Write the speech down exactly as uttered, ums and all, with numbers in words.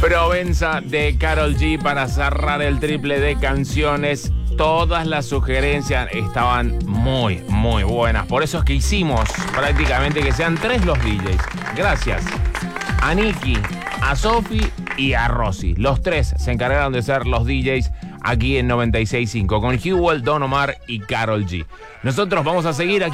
Provenza de Karol G para cerrar el triple de canciones. Todas las sugerencias estaban muy, muy buenas. Por eso es que hicimos prácticamente que sean tres los D Js. Gracias a Nicky, a Sofi y a Rosy. Los tres se encargaron de ser los D Js aquí en noventa y seis punto cinco con Hewell, Don Omar y Karol G. Nosotros vamos a seguir aquí.